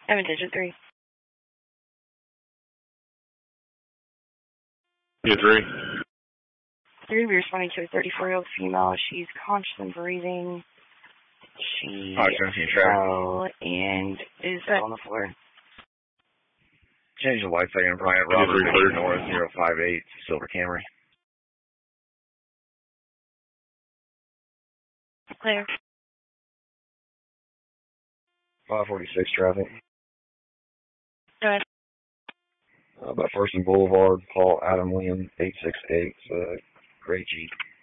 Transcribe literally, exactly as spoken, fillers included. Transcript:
I'm in digit three. Yeah, three. Three, we're responding to a thirty-four-year-old female. She's conscious and breathing. She fell and is on the floor. Change the lights again, Brian. Robert Victor North, zero five eight, Silver Camry. Clear. five forty-six traffic. Go ahead. Uh, about First and Boulevard, call Adam William, eight six eight, uh, Gray Jeep.